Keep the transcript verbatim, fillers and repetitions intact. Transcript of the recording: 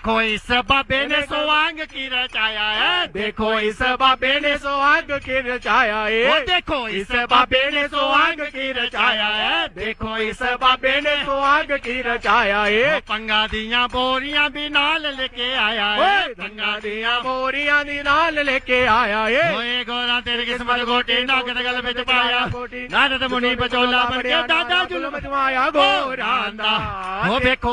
देखो इस बाबे ने सुहाग की रचाया है, देखो इस बाबे ने सुहाग की रचाया ओ है, देखो इस बाबे ने सुहाग की रचाया है, देखो इस बाबे ने सुहाग की रचाया है। पंगा दिया बोरियां भी नाल लेके आया है, ओए पंगा दिया बोरियां दी नाल लेके आया है। ओए गोरा तेरी किस्मत गोटी नाग दे गल विच पाया, गोटी नारद मुनि बचोला बन के दादा जुल्म जुल्म जमाया गोरां दा। ओ देखो